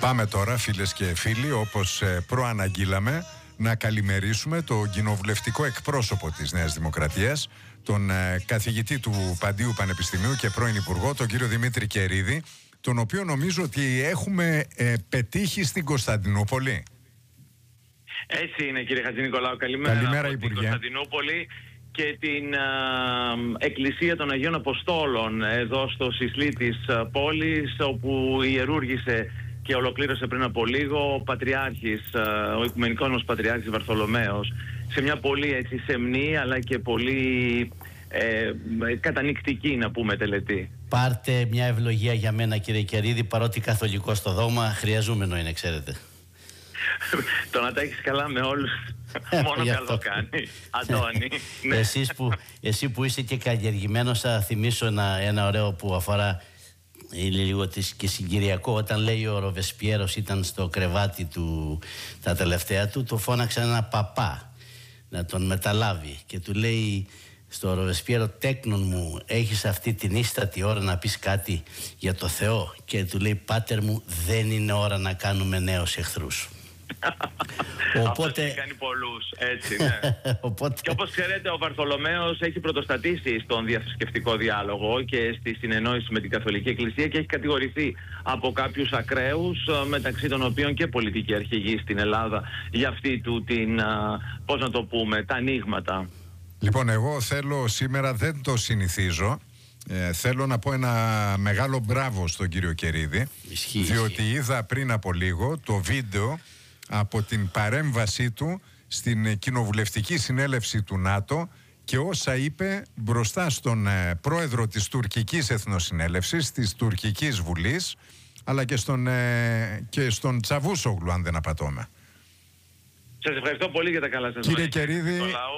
Πάμε τώρα, φίλες και φίλοι, όπως προαναγγείλαμε, να καλημερίσουμε τον κοινοβουλευτικό εκπρόσωπο της Νέας Δημοκρατίας, τον καθηγητή του Παντίου Πανεπιστημίου και πρώην Υπουργό, τον κύριο Δημήτρη Κερίδη, τον οποίο νομίζω ότι έχουμε πετύχει στην Κωνσταντινούπολη. Έτσι είναι, κύριε Χατζηνικολάου. Καλημέρα. Καλημέρα, από Υπουργέ. την Κωνσταντινούπολη και την Εκκλησία των Αγίων Αποστόλων εδώ στο Σισλί της πόλης, όπου ιερούργησε και ολοκλήρωσε πριν από λίγο ο Πατριάρχης, ο Οικουμενικός μας Πατριάρχης Βαρθολομαίος, σε μια πολύ έτσι σεμνή αλλά και πολύ κατανυκτική, να πούμε, τελετή. Πάρτε μια ευλογία για μένα, κύριε Κερίδη, παρότι καθολικό στο δόγμα, χρειαζόμενο είναι, ξέρετε. Το να τα έχεις καλά με όλους μόνο καλό κάνει, Αντώνη. Ναι. Εσύ που είσαι και καλλιεργημένος, θα θυμίσω ένα ωραίο που αφορά, είναι λίγο και συγκυριακό. Όταν λέει ο Ροβεσπιέρος ήταν στο κρεβάτι του τα τελευταία του, το φώναξε ένα παπά να τον μεταλάβει και του λέει στο Ροβεσπιέρο, τέκνον μου, έχεις αυτή την ίστατη ώρα να πεις κάτι για το Θεό? Και του λέει, πάτερ μου, δεν είναι ώρα να κάνουμε νέους εχθρούς. Οπότε έχει κάνει πολλούς, έτσι, ναι. Και όπως ξέρετε, ο Βαρθολομαίος έχει πρωτοστατήσει στον διαθρησκευτικό διάλογο και στη συνεννόηση με την Καθολική Εκκλησία και έχει κατηγορηθεί από κάποιους ακραίους, μεταξύ των οποίων και πολιτικοί αρχηγοί στην Ελλάδα, για αυτή του την, πώς να το πούμε, τα ανοίγματα. Λοιπόν, εγώ θέλω σήμερα, δεν το συνηθίζω, θέλω να πω ένα μεγάλο μπράβο στον κύριο Κερίδη, διότι είδα πριν από λίγο το βίντεο από την παρέμβασή του στην κοινοβουλευτική συνέλευση του ΝΑΤΟ και όσα είπε μπροστά στον πρόεδρο της τουρκικής εθνοσυνέλευσης, της τουρκικής βουλής, αλλά και στον Τσαβούσογλου, αν δεν απατώμε. Σας ευχαριστώ πολύ για τα καλά σας. Κύριε Κερίδη,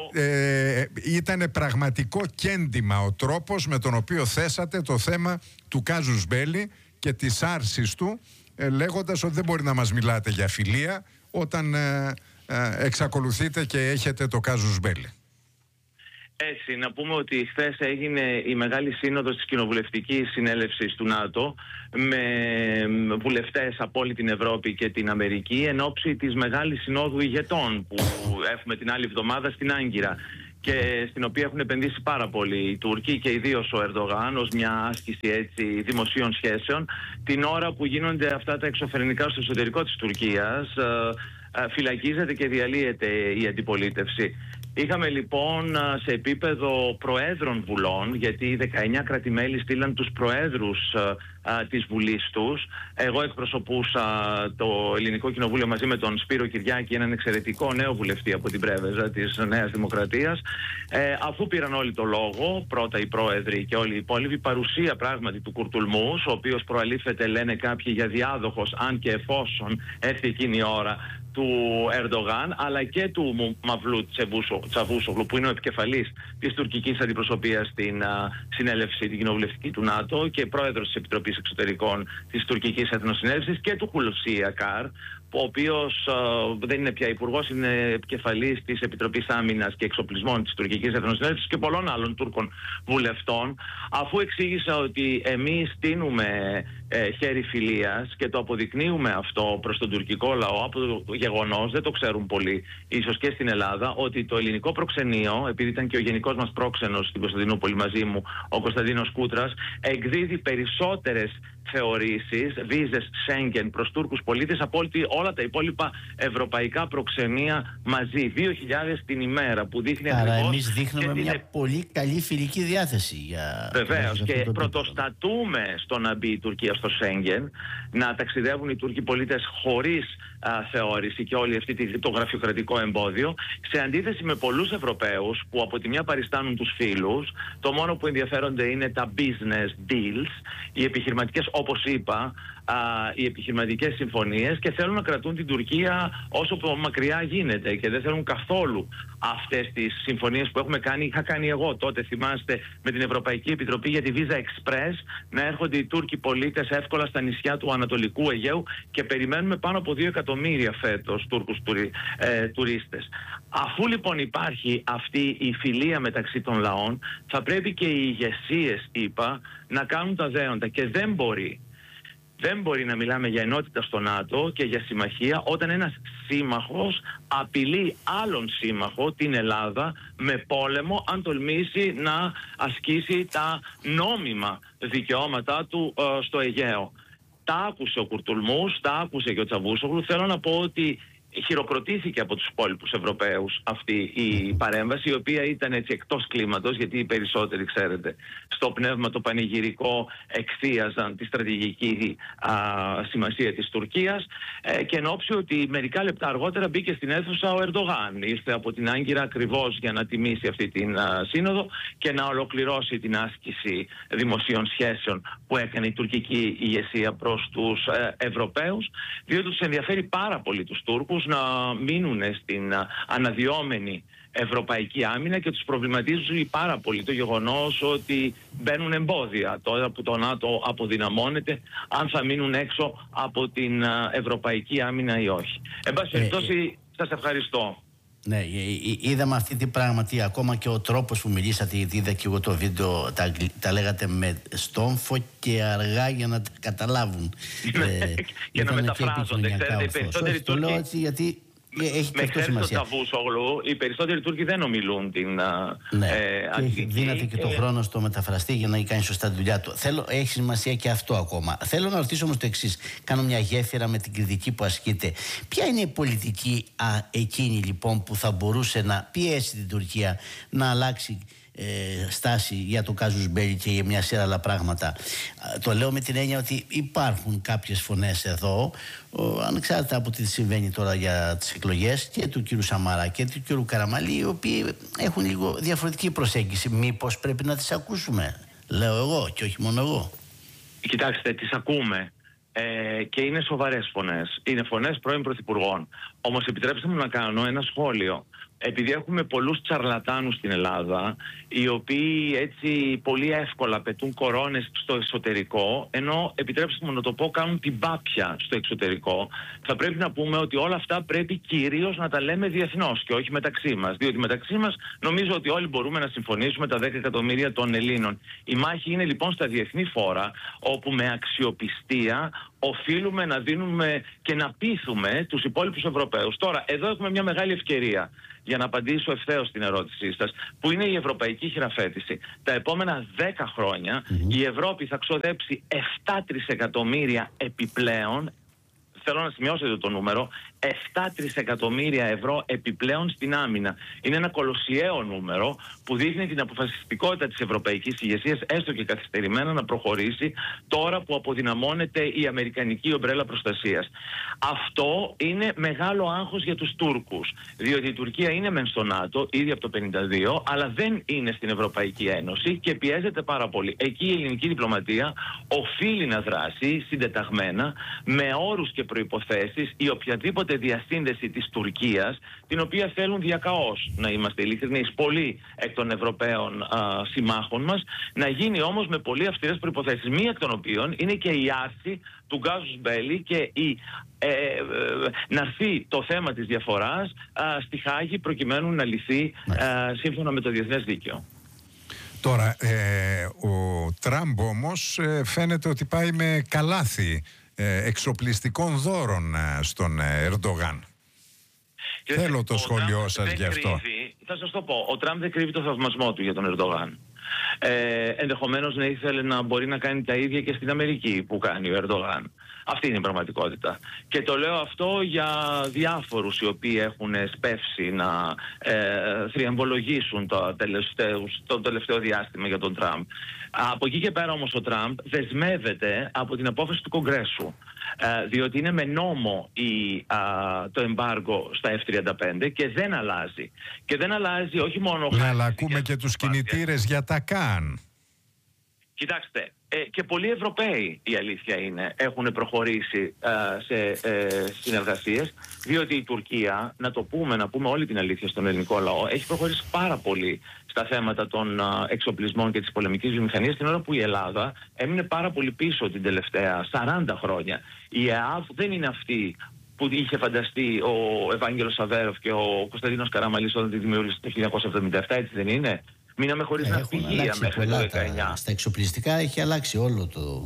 ήταν πραγματικό κέντημα ο τρόπος με τον οποίο θέσατε το θέμα του κάζους μπέλι και της άρσης του, λέγοντας ότι δεν μπορεί να μας μιλάτε για φιλία όταν εξακολουθείτε και έχετε το κάζους μπέλι. Έτσι, να πούμε ότι χθες έγινε η μεγάλη σύνοδος της κοινοβουλευτικής συνέλευσης του ΝΑΤΟ με βουλευτές από όλη την Ευρώπη και την Αμερική εν ώψη της μεγάλης συνόδου ηγετών που έχουμε την άλλη εβδομάδα στην Άγκυρα και στην οποία έχουν επενδύσει πάρα πολύ οι Τούρκοι και ιδίως ο Ερντογάν ως μια άσκηση έτσι δημοσίων σχέσεων, την ώρα που γίνονται αυτά τα εξωφρενικά στο εσωτερικό της Τουρκίας, φυλακίζεται και διαλύεται η αντιπολίτευση. Είχαμε λοιπόν σε επίπεδο προέδρων βουλών, γιατί 19 κρατημέλη στείλαν τους προέδρους της Βουλής τους. Εγώ εκπροσωπούσα το Ελληνικό Κοινοβούλιο μαζί με τον Σπύρο Κυριάκη, έναν εξαιρετικό νέο βουλευτή από την Πρέβεζα της Νέας Δημοκρατίας. Αφού πήραν όλοι το λόγο, πρώτα οι πρόεδροι και όλοι οι υπόλοιποι, παρουσία πράγματι του Κουρτουλμούς, ο οποίος προαλήφεται, λένε κάποιοι, για διάδοχος, αν και εφόσον έρθει εκείνη η ώρα, του Ερντογάν, αλλά και του Μαυλούτ Τσαβούσογλου, που είναι ο επικεφαλής της τουρκικής αντιπροσωπείας στην συνέλευση την κοινοβουλευτική του ΝΑΤΟ και πρόεδρος της Επιτροπής Εξωτερικών της τουρκικής εθνοσυνέλευσης, και του Χουλουσί Ακάρ, ο οποίος δεν είναι πια υπουργός, είναι επικεφαλής της Επιτροπής Άμυνας και Εξοπλισμών της τουρκικής εθνοσυνέλευσης και πολλών άλλων Τούρκων βουλευτών, αφού εξήγησα ότι εμείς στείνουμε χέρι φιλίας και το αποδεικνύουμε αυτό προς τον τουρκικό λαό από το γεγονός, δεν το ξέρουν πολλοί, ίσως και στην Ελλάδα, ότι το ελληνικό προξενείο, επειδή ήταν και ο γενικός μας πρόξενος στην Κωνσταντινούπολη μαζί μου, ο Κωνσταντίνος Κούτρας, εκδίδει περισσότερες θεωρήσεις, βίζες Σέγγεν προς Τούρκους πολίτες από όλα τα υπόλοιπα ευρωπαϊκά προξενία μαζί. 2.000 την ημέρα, που δείχνει άρα ακριβώς. Εμείς δείχνουμε μια πολύ καλή φιλική διάθεση. Βεβαίως, και πρωτοστατούμε στο να μπει η Τουρκία στο Σέγγεν, να ταξιδεύουν οι Τούρκοι πολίτες χωρίς θεώρηση και όλη αυτή το γραφειοκρατικό εμπόδιο, σε αντίθεση με πολλούς Ευρωπαίους που από τη μια παριστάνουν τους φίλους, το μόνο που ενδιαφέρονται είναι τα business deals, οι επιχειρηματικές, όπως είπα, οι επιχειρηματικές συμφωνίες, και θέλουν να κρατούν την Τουρκία όσο μακριά γίνεται και δεν θέλουν καθόλου αυτές τις συμφωνίες που έχουμε κάνει. Είχα κάνει εγώ τότε, θυμάστε, με την Ευρωπαϊκή Επιτροπή για τη Visa Express, να έρχονται οι Τούρκοι πολίτες εύκολα στα νησιά του Ανατολικού Αιγαίου, και περιμένουμε πάνω από 2 εκατομμύρια φέτος Τούρκους τουρίστες. Αφού λοιπόν υπάρχει αυτή η φιλία μεταξύ των λαών, θα πρέπει και οι ηγεσίες, είπα, να κάνουν τα δέοντα, και δεν μπορεί Δεν μπορεί να μιλάμε για ενότητα στο ΝΑΤΟ και για συμμαχία όταν ένας σύμμαχος απειλεί άλλον σύμμαχο, την Ελλάδα, με πόλεμο, αν τολμήσει να ασκήσει τα νόμιμα δικαιώματά του στο Αιγαίο. Τα άκουσε ο Κουρτουλμούς, τα άκουσε και ο Τσαβούσογλου. Θέλω να πω ότι χειροκροτήθηκε από τους υπόλοιπους Ευρωπαίους αυτή η παρέμβαση, η οποία ήταν έτσι εκτός κλίματος, γιατί οι περισσότεροι, ξέρετε, στο πνεύμα το πανηγυρικό εκθίαζαν τη στρατηγική σημασία της Τουρκίας, και εν όψει ότι μερικά λεπτά αργότερα μπήκε στην αίθουσα ο Ερντογάν. Ήρθε από την Άγκυρα ακριβώς για να τιμήσει αυτή την σύνοδο και να ολοκληρώσει την άσκηση δημοσίων σχέσεων που έκανε η τουρκική ηγεσία προς τους Ευρωπαίους, διότι τους ενδιαφέρει πάρα πολύ τους Τούρκους να μείνουν στην αναδυόμενη ευρωπαϊκή άμυνα και τους προβληματίζει πάρα πολύ το γεγονός ότι μπαίνουν εμπόδια τώρα που το ΝΑΤΟ αποδυναμώνεται, αν θα μείνουν έξω από την ευρωπαϊκή άμυνα ή όχι. Εν πάση περιπτώσει, σας ευχαριστώ. Ναι, είδαμε αυτή την πράγματι, ακόμα και ο τρόπος που μιλήσατε, γιατί είδα και εγώ το βίντεο, τα λέγατε με στόμφο και αργά για να τα καταλάβουν. Και να μεταφράζονται, ξέρετε, οι περισσότεροι το λέω έτσι γιατί έχει και αυτό σημασία. Με Τσαβούσογλου, οι περισσότεροι Τούρκοι δεν ομιλούν την αγγλική. Δίνατε και το χρόνο στο μεταφραστή για να κάνει σωστά τη δουλειά του. Έχει σημασία και αυτό ακόμα. Θέλω να ρωτήσω όμως το εξής. Κάνω μια γέφυρα με την κριτική που ασκείται. Ποια είναι η πολιτική εκείνη λοιπόν που θα μπορούσε να πιέσει την Τουρκία να αλλάξει στάση για το κάζους μπέλι και για μια σειρά άλλα πράγματα? Το λέω με την έννοια ότι υπάρχουν κάποιες φωνές εδώ, ανεξάρτητα από τι συμβαίνει τώρα για τις εκλογές, και του κύριου Σαμαρά και του κύριου Καραμανλή, οι οποίοι έχουν λίγο διαφορετική προσέγγιση. Μήπως πρέπει να τις ακούσουμε? Λέω εγώ και όχι μόνο εγώ. Κοιτάξτε, τις ακούμε. Και είναι σοβαρές φωνές. Είναι φωνές πρώην πρωθυπουργών. Όμως επιτρέψτε μου να κάνω ένα σχόλιο. Επειδή έχουμε πολλούς τσαρλατάνους στην Ελλάδα, οι οποίοι έτσι πολύ εύκολα πετούν κορώνες στο εσωτερικό, ενώ, επιτρέψτε μου να το πω, κάνουν την πάπια στο εξωτερικό, θα πρέπει να πούμε ότι όλα αυτά πρέπει κυρίως να τα λέμε διεθνώς και όχι μεταξύ μας. Διότι μεταξύ μας νομίζω ότι όλοι μπορούμε να συμφωνήσουμε, τα 10 εκατομμύρια των Ελλήνων. Η μάχη είναι λοιπόν στα διεθνή φόρα, όπου με αξιοπιστία οφείλουμε να δίνουμε και να πείθουμε τους υπόλοιπους Ευρωπαίους. Τώρα, εδώ έχουμε μια μεγάλη ευκαιρία για να απαντήσω ευθέως στην ερώτησή σας, που είναι η ευρωπαϊκή χειραφέτηση. Τα επόμενα 10 χρόνια η Ευρώπη θα ξοδέψει 7 τρισεκατομμύρια επιπλέον, θέλω να σημειώσετε το νούμερο, 7 τρισεκατομμύρια ευρώ επιπλέον στην άμυνα. Είναι ένα κολοσιαίο νούμερο που δείχνει την αποφασιστικότητα της ευρωπαϊκής ηγεσίας, έστω και καθυστερημένα, να προχωρήσει τώρα που αποδυναμώνεται η αμερικανική ομπρέλα προστασίας. Αυτό είναι μεγάλο άγχος για τους Τούρκους, διότι η Τουρκία είναι μεν στο ΝΑΤΟ ήδη από το 1952, αλλά δεν είναι στην Ευρωπαϊκή Ένωση και πιέζεται πάρα πολύ. Εκεί η ελληνική διπλωματία οφείλει να δράσει συντεταγμένα, με όρους και προϋποθέσεις, ή οποιαδήποτε διασύνδεση της Τουρκίας, την οποία θέλουν διακαώς, να είμαστε ειλικρινείς, πολλοί εκ των Ευρωπαίων συμμάχων μας, να γίνει όμως με πολύ αυστηρές προϋποθέσεις. Μία εκ των οποίων είναι και η άρση του γκάζους μπέλι και να έρθει το θέμα της διαφοράς στη Χάγη, προκειμένου να λυθεί σύμφωνα με το διεθνές δίκαιο. Τώρα, ο Τραμπ όμως φαίνεται ότι πάει με καλάθι εξοπλιστικών δώρων στον Ερντογάν. Θέλω το σχόλιο σας γι' αυτό. Θα σας το πω. Ο Τραμπ δεν κρύβει το θαυμασμό του για τον Ερντογάν. Ενδεχομένως να ήθελε να μπορεί να κάνει τα ίδια και στην Αμερική που κάνει ο Ερντογάν. Αυτή είναι η πραγματικότητα. Και το λέω αυτό για διάφορους οι οποίοι έχουν σπεύσει να θριαμβολογήσουν το τελευταίο διάστημα για τον Τραμπ. Από εκεί και πέρα όμως ο Τραμπ δεσμεύεται από την απόφαση του Κογκρέσου, διότι είναι με νόμο το εμπάργκο στα F-35 και δεν αλλάζει. Και δεν αλλάζει όχι μόνο... Ναι, αλλά ακούμε και τους κινητήρες για τα ΚΑΝ. Κοιτάξτε, και πολλοί Ευρωπαίοι, η αλήθεια είναι, έχουν προχωρήσει σε συνεργασίες, διότι η Τουρκία, να πούμε όλη την αλήθεια στον ελληνικό λαό, έχει προχωρήσει πάρα πολύ στα θέματα των εξοπλισμών και της πολεμικής βιομηχανίας, την ώρα που η Ελλάδα έμεινε πάρα πολύ πίσω την τελευταία 40 χρόνια. Η ΕΑΒ δεν είναι αυτή που είχε φανταστεί ο Ευάγγελος Σαβέροφ και ο Κωνσταντίνος Καραμανλής όταν τη δημιούργησε το 1977, έτσι δεν είναι? Μείναμε χωρίς ναυπηγεία μέχρι το 19. Στα εξοπλιστικά έχει αλλάξει όλο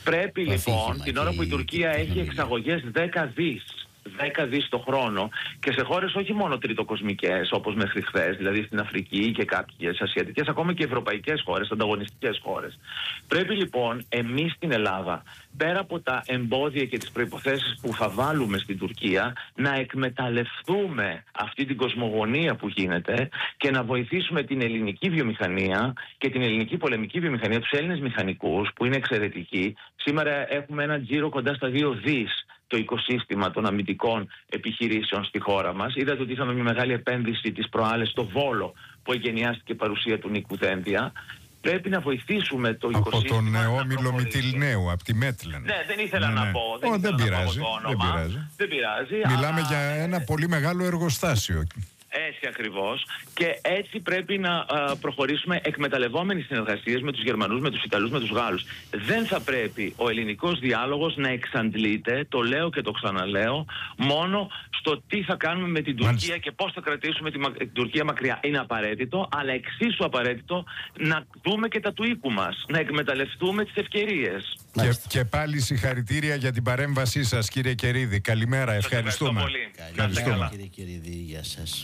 Πρέπει λοιπόν, την ώρα που η Τουρκία έχει εξαγωγές 10 δις το χρόνο και σε χώρες όχι μόνο τριτοκοσμικές όπως μέχρι χθες, δηλαδή στην Αφρική και κάποιες ασιατικές, ακόμα και ευρωπαϊκές χώρες, ανταγωνιστικές χώρες. Πρέπει λοιπόν εμείς στην Ελλάδα, πέρα από τα εμπόδια και τις προϋποθέσεις που θα βάλουμε στην Τουρκία, να εκμεταλλευτούμε αυτή την κοσμογονία που γίνεται και να βοηθήσουμε την ελληνική βιομηχανία και την ελληνική πολεμική βιομηχανία, τους Έλληνες μηχανικούς που είναι εξαιρετικοί. Σήμερα έχουμε ένα τζίρο κοντά στα 2 δις το οικοσύστημα των αμυντικών επιχειρήσεων στη χώρα μας. Είδατε ότι είχαμε μια μεγάλη επένδυση της προάλλες στο Βόλο που εγκαινιάστηκε η παρουσία του Νίκου Δένδια. Πρέπει να βοηθήσουμε το οικοσύστημα. Από τον νεόμιλο Μυτιλνέου, από τη Μέτλεν. Ναι, δεν ήθελα να πω. Δεν πειράζει. Μιλάμε για ένα πολύ μεγάλο εργοστάσιο. Έτσι ακριβώς. Και έτσι πρέπει να προχωρήσουμε εκμεταλλευόμενοι συνεργασίες με τους Γερμανούς, με τους Ιταλούς, με τους Γάλλους. Δεν θα πρέπει ο ελληνικός διάλογος να εξαντλείται, το λέω και το ξαναλέω, μόνο στο τι θα κάνουμε με την Τουρκία και πώς θα κρατήσουμε την Τουρκία μακριά. Είναι απαραίτητο, αλλά εξίσου απαραίτητο να δούμε και τα του οίκου μας, να εκμεταλλευτούμε τις ευκαιρίες. Και πάλι συγχαρητήρια για την παρέμβασή σας, κύριε Κερίδη. Καλημέρα, ευχαριστούμε. Καλημέρα, κύριε Κερίδη, γεια σας.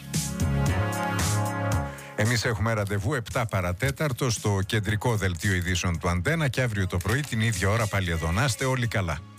Εμείς έχουμε ραντεβού 7 παρατέταρτο στο κεντρικό δελτίο ειδήσεων του Αντένα και αύριο το πρωί την ίδια ώρα πάλι εδώ. Να είστε όλοι καλά.